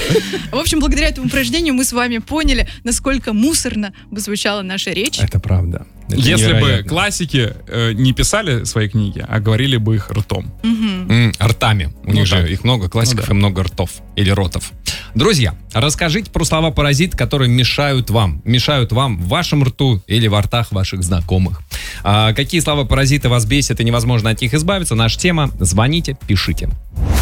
В общем, благодаря этому упражнению мы с вами поняли, насколько мусорно бы звучала наша речь. Это правда. Это Если невероятно. бы классики не писали свои книги, а говорили бы их ртом. Ртами. У них же их много классиков и много ртов. Или ротов. Друзья, расскажите про слова-паразиты, которые мешают вам в вашем рту или во ртах ваших знакомых. Какие слова-паразиты вас бесят и невозможно от них избавиться? Наша тема. Звоните, пишите.